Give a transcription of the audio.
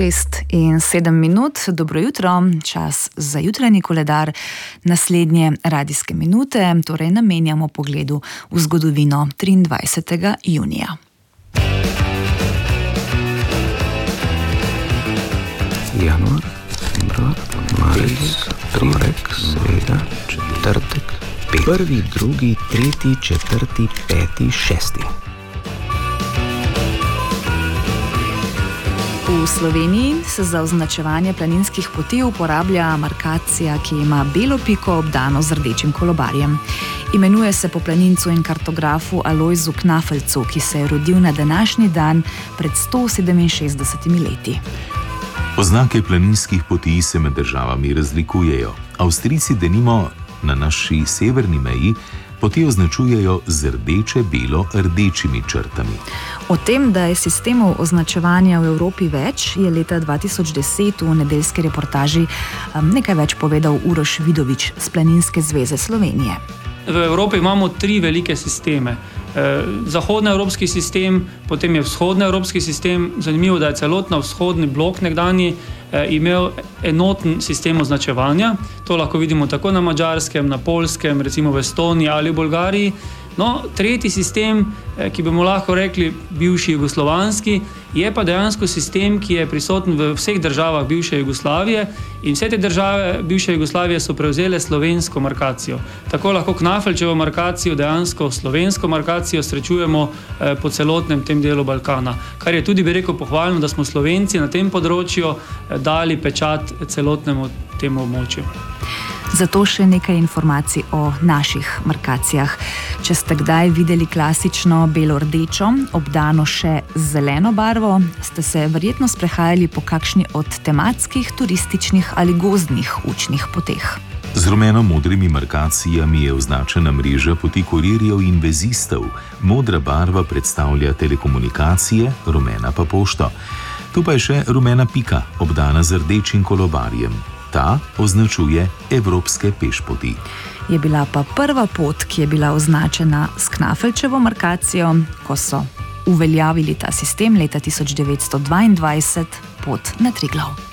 6:07, dobro jutro, čas za jutranji koledar. Naslednje radijske minute torej namenjamo pogledu v zgodovino 23. junija. Januar, februar, marec, torek, sreda, četrtek, prvi, drugi, tretji, četrti, peti, šesti. V Sloveniji se za označevanje planinskih poti uporablja markacija, ki ima belo piko obdano z rdečim kolobarjem. Imenuje se po planincu in kartografu Alojzu Knafelcu, ki se je rodil na današnji dan pred 167 leti. Oznake planinskih poti se med državami razlikujejo. Avstrijci denimo na naši severni meji poti označujejo z rdeče-belo-rdečimi črtami. O tem, da je sistemov označevanja v Evropi več, je leta 2010 v nedeljski reportaži nekaj več povedal Uroš Vidovič z Planinske zveze Slovenije. V Evropi imamo 3 velike sisteme. Zahodnoevropski sistem, potem je vzhodnoevropski sistem. Zanimivo, da je celotno vzhodni blok nekdanji imel enoten sistem označevanja. To lahko vidimo tako na Madžarskem, na Poljskem, recimo v Estoniji ali v Bolgariji. No, tretji sistem, ki bi mu lahko rekli bivši jugoslovanski, je pa dejansko sistem, ki je prisoten v vseh državah bivše Jugoslavije, in vse te države bivše Jugoslavije so prevzele slovensko markacijo. Tako lahko Knafelčevo markacijo, dejansko slovensko markacijo srečujemo po celotnem tem delu Balkana, kar je tudi, bi rekel, pohvalno, da smo Slovenci na tem področju dali pečat celotnemu temu območju. Zato še nekaj informacij o naših markacijah. Če ste kdaj videli klasično belo-rdečo, obdano še z zeleno barvo, ste se verjetno sprehajali po kakšni od tematskih, turističnih ali gozdnih učnih poteh. Z rumeno-modrimi markacijami je označena mreža poti kurirjev in vezistov. Modra barva predstavlja telekomunikacije, rumena pa pošto. Tu pa je še rumena pika, obdana z rdečim kolobarjem. Ta označuje evropske pešpoti. Je bila pa prva pot, ki je bila označena s Knafelčevo markacijo, ko so uveljavili ta sistem leta 1922, pot na Triglav.